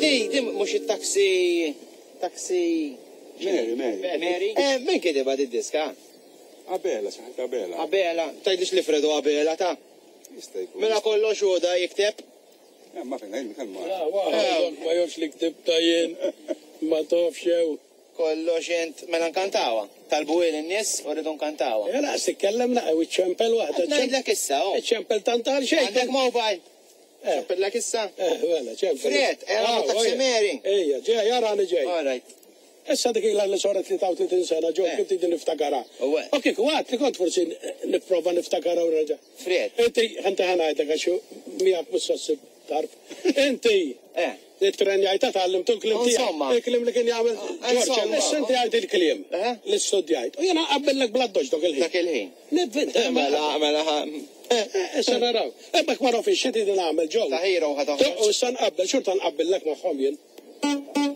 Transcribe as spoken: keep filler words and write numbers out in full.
Di, di mux il-taxi... Taxi... Mary, Mary. Mary? Eh, min kideba di diska? Abela, saħta Abela. Abela. Tajdix li Fredo Abela ta' Jista' jkun. mela kollo xoda jikteb? Ma fejn, għajn kalma. Ma jofx li ktib tajjen, ma tofx jew. Kollox jent mela nkantawa. Talbu il-nies u rridu nkantawa. Jena, s-tikkellem naqaw, iċċempel wahda. Najdlek issa, u. Iċċempel tantal xejn. Għandek mobile. ċempellek issa. Eh, wela, ċempel. Fred, era ma taxi Mary. Ejja, ġeja, jarani ġej. All right. Issa dik illa li soret li taw tlitin sena, ġo, kif tidin niftakara. Uwe. Ok, għat, li kont forsi niprofa niftakara u raġa. Fred. Inti, għanta ħanajta għaxu, miħak mussasib tarf. Inti, Eh. il-tren jajta tal-limtu l-klim Insomma. il-klim li kien jgħamil. Insomma. Issa inti għajt il-klim, Eh. l-istudjajt. U jena għabbellek bladdoġ dok il-ħin. Dak il-ħin. Nivvinta, Mela, mela, issa naraw. Ebbek ma rofi xiti din għamil ġo. taħira u ħataħ. U issa nqabbel, xurta nqabbellek maħħom jien.